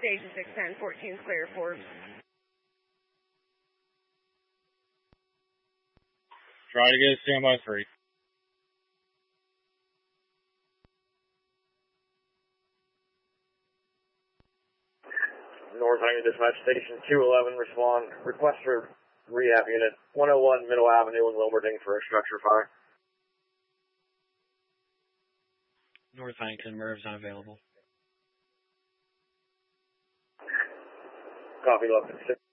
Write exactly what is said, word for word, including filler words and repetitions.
Station six ten, fourteen clear, Forbes. Try to get a standby three. North Miami Dispatch Station two eleven, respond. Request for rehab unit one oh one Middle Avenue in Wilmerding for a structure fire. North Huntington, M E R V's unavailable. Copy, left at six.